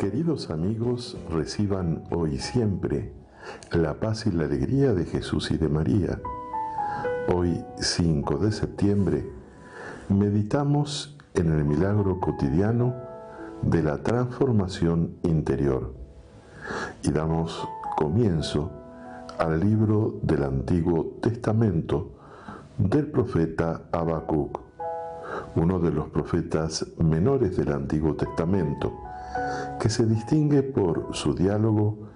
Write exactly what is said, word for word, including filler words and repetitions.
Queridos amigos, reciban hoy y siempre la paz y la alegría de Jesús y de María. Hoy, cinco de septiembre, meditamos en el milagro cotidiano de la transformación interior y damos comienzo al libro del Antiguo Testamento del profeta Habacuc, uno de los profetas menores del Antiguo Testamento, que se distingue por su diálogo